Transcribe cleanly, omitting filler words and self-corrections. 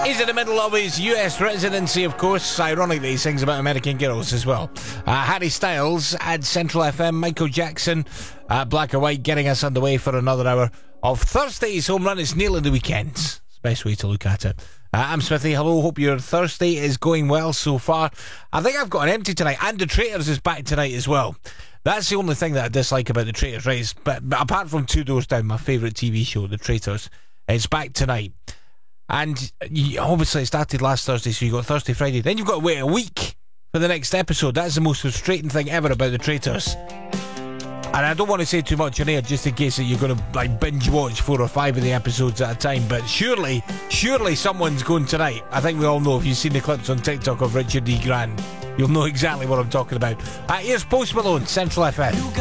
He's in the middle of his US residency, of course. Ironically, he sings about American Girls as well. Harry Styles at Central FM, Michael Jackson at Black or White, getting us underway for another hour of Thursday's Home Run. It's nearly the weekends. It's the best way to look at it. I'm Smithy. Hello, hope your Thursday is going well so far. I think I've got an empty tonight, and The Traitors is back tonight as well. That's the only thing that I dislike about The Traitors, right? But apart from Two Doors Down, my favourite TV show, The Traitors, it's back tonight. And obviously it started last Thursday, so you got Thursday, Friday. Then you've got to wait a week for the next episode. That's the most frustrating thing ever about The Traitors. And I don't want to say too much on here, just in case that you're going to binge watch 4 or 5 of the episodes at a time. But surely someone's going tonight. I think we all know, if you've seen the clips on TikTok of Richard D. Grant, you'll know exactly what I'm talking about. Here's Post Malone, Central FM.